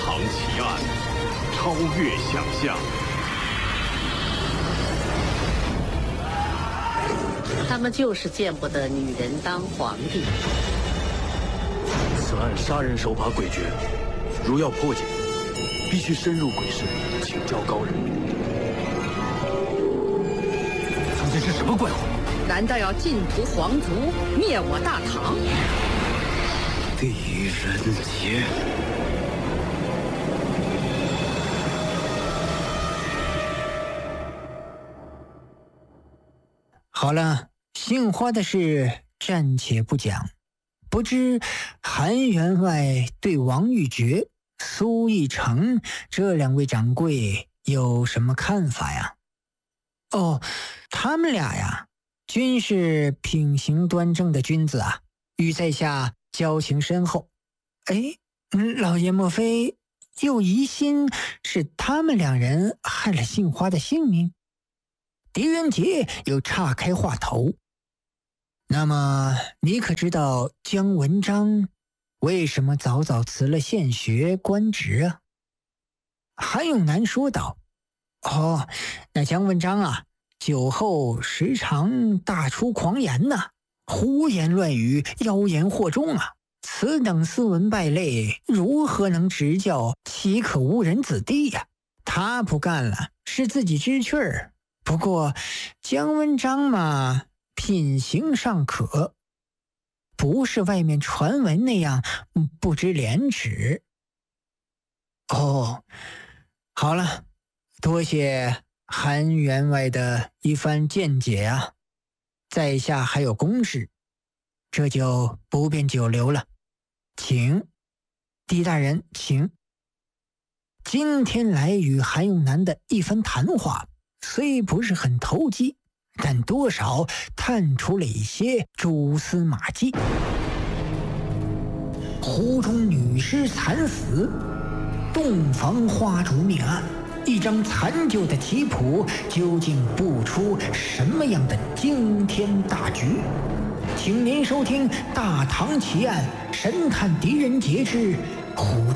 唐奇案，超越想象。 他们就是见不得女人当皇帝。 此案杀人手法诡谲，如要破解，必须深入鬼市，请教高人。 从前是什么怪物？ 难道要尽屠皇族，灭我大唐？ 狄仁杰。 好了，杏花的事暂且不讲。不知韩员外对王玉珏、苏义成这两位掌柜有什么看法呀？哦，他们俩呀，均是品行端正的君子啊，与在下交情深厚。哎，老爷莫非又疑心是他们两人害了杏花的性命？狄仁杰又岔开话头。那么你可知道姜文章为什么早早辞了县学官职啊？韩永南说道：哦，那姜文章啊，酒后时常大出狂言呐，胡言乱语，妖言惑众啊，此等斯文败类，如何能执教岂可误人子弟呀？他不干了，是自己知趣儿。不过姜文章嘛，品行尚可，不是外面传闻那样不知廉耻。哦，好了，多谢韩员外的一番见解啊，在下还有公事，这就不便久留了，请狄大人请。今天来与韩永南的一番谈话虽不是很投机，但多少探出了一些蛛丝马迹。湖中女尸惨死，洞房花烛命案，一张残旧的棋谱究竟布出什么样的惊天大局？请您收听《大唐奇案》神探狄仁杰之湖